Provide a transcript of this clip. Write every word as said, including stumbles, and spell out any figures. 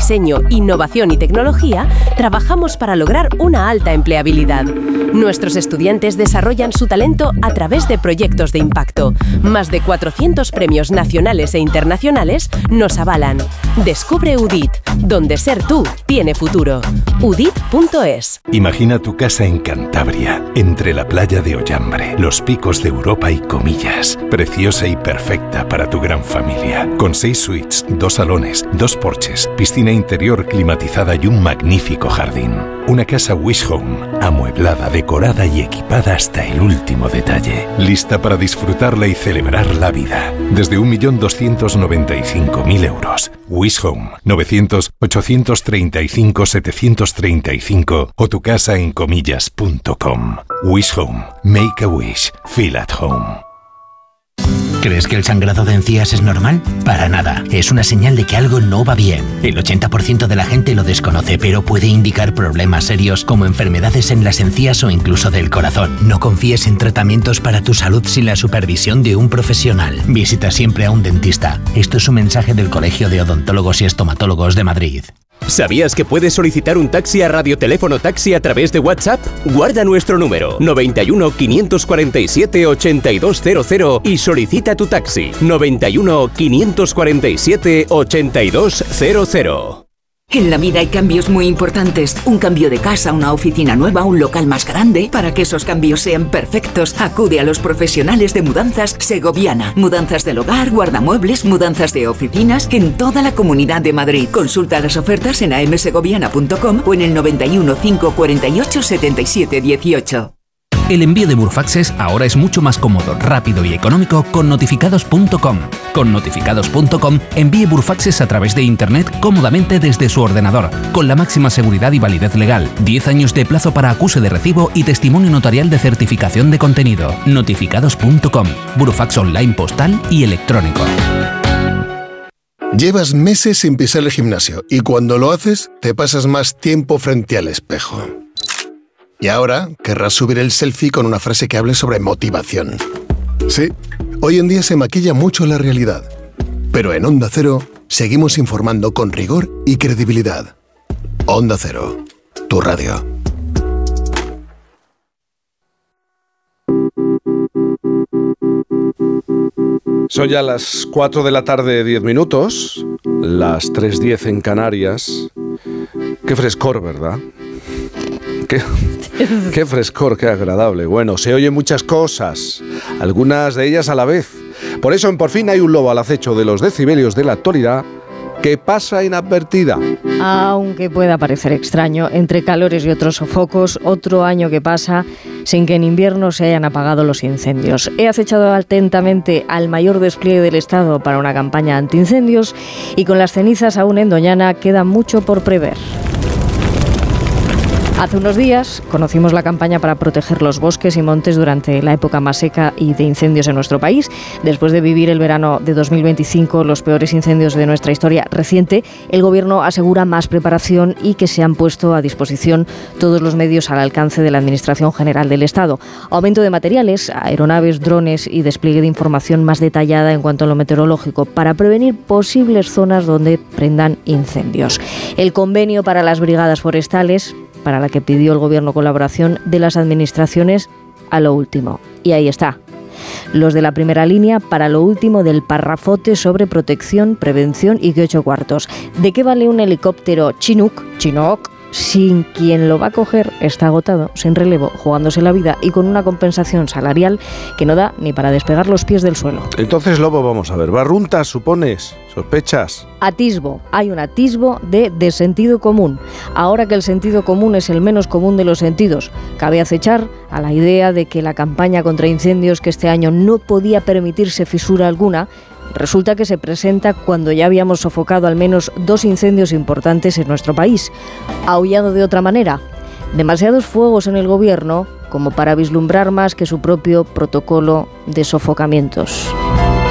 diseño, innovación y tecnología, trabajamos para lograr una alta empleabilidad. Nuestros estudiantes desarrollan su talento a través de proyectos de impacto. Más de cuatrocientos premios nacionales e internacionales nos avalan. Descubre U D I T, donde ser tú tiene futuro. U D I T punto es. Imagina tu casa en Cantabria, entre la playa de Ollambre, los picos de Europa y Comillas. Preciosa y perfecta para tu gran familia. Con seis suites, dos salones, dos porches, piscina interior climatizada y un magnífico jardín. Una casa Wish Home, amueblada, decorada y equipada hasta el último detalle. Lista para disfrutarla y celebrar la vida. Desde un millón doscientos noventa y cinco mil euros. Wish Home, novecientos, ochocientos treinta y cinco, setecientos treinta y cinco o tu casa en comillas punto com. Wish Home. Make a wish. Feel at home. ¿Crees que el sangrado de encías es normal? Para nada. Es una señal de que algo no va bien. El ochenta por ciento de la gente lo desconoce, pero puede indicar problemas serios como enfermedades en las encías o incluso del corazón. No confíes en tratamientos para tu salud sin la supervisión de un profesional. Visita siempre a un dentista. Esto es un mensaje del Colegio de Odontólogos y Estomatólogos de Madrid. ¿Sabías que puedes solicitar un taxi a Radioteléfono Taxi a través de WhatsApp? Guarda nuestro número noventa y uno, quinientos cuarenta y siete, ochenta y dos cero cero y solicita tu taxi noventa y uno, quinientos cuarenta y siete, ochenta y dos cero cero. En la vida hay cambios muy importantes. Un cambio de casa, una oficina nueva, un local más grande. Para que esos cambios sean perfectos, acude a los profesionales de Mudanzas Segoviana. Mudanzas del hogar, guardamuebles, mudanzas de oficinas en toda la Comunidad de Madrid. Consulta las ofertas en a m segoviana punto com o en el noventa y uno, cinco cuarenta y ocho, setenta y siete dieciocho. El envío de Burfaxes ahora es mucho más cómodo, rápido y económico con notificados punto com. Con notificados punto com envíe Burfaxes a través de Internet cómodamente desde su ordenador, con la máxima seguridad y validez legal, diez años de plazo para acuse de recibo y testimonio notarial de certificación de contenido. notificados punto com, Burfax online postal y electrónico. Llevas meses sin pisar el gimnasio y cuando lo haces te pasas más tiempo frente al espejo. Y ahora querrás subir el selfie con una frase que hable sobre motivación. Sí, hoy en día se maquilla mucho la realidad. Pero en Onda Cero seguimos informando con rigor y credibilidad. Onda Cero, tu radio. Son ya las cuatro de la tarde, diez minutos, las tres diez en Canarias. Qué frescor, ¿verdad? Qué, qué frescor, qué agradable. Bueno, se oyen muchas cosas, algunas de ellas a la vez. Por eso en Por fin hay un lobo al acecho de los decibelios de la actualidad que pasa inadvertida. Aunque pueda parecer extraño, entre calores y otros sofocos, otro año que pasa sin que en invierno se hayan apagado los incendios. He acechado atentamente al mayor despliegue del Estado para una campaña antiincendios y con las cenizas aún en Doñana queda mucho por prever. Hace unos días conocimos la campaña para proteger los bosques y montes durante la época más seca y de incendios en nuestro país. Después de vivir el verano de dos mil veinticinco, los peores incendios de nuestra historia reciente, el Gobierno asegura más preparación y que se han puesto a disposición todos los medios al alcance de la Administración General del Estado. Aumento de materiales, aeronaves, drones y despliegue de información más detallada en cuanto a lo meteorológico para prevenir posibles zonas donde prendan incendios. El convenio para las brigadas forestales, para la que pidió el Gobierno colaboración de las administraciones a lo último. Y ahí está. Los de la primera línea para lo último del parrafote sobre protección, prevención y que ocho cuartos. ¿De qué vale un helicóptero Chinook, Chinook, sin quien lo va a coger está agotado, sin relevo, jugándose la vida y con una compensación salarial que no da ni para despegar los pies del suelo? Entonces, Lobo, vamos a ver. ¿Barruntas, supones? ¿Sospechas? Atisbo. Hay un atisbo de desentido común. Ahora que el sentido común es el menos común de los sentidos, cabe acechar a la idea de que la campaña contra incendios, que este año no podía permitirse fisura alguna, resulta que se presenta cuando ya habíamos sofocado al menos dos incendios importantes en nuestro país. Aullado de otra manera, demasiados fuegos en el Gobierno como para vislumbrar más que su propio protocolo de sofocamientos.